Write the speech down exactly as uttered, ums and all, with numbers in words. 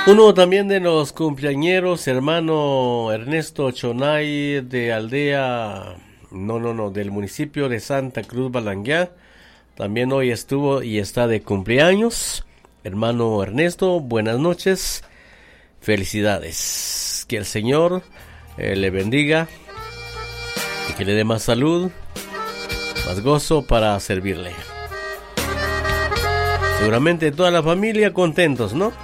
Uno también de los cumpleañeros, hermano Ernesto Chonay de aldea, no, no, no, del municipio de Santa Cruz Balanguía. También hoy estuvo y está de cumpleaños. Hermano Ernesto, buenas noches. Felicidades. Que el Señor eh, le bendiga y que le dé más salud, más gozo para servirle. Seguramente toda la familia contentos, ¿no?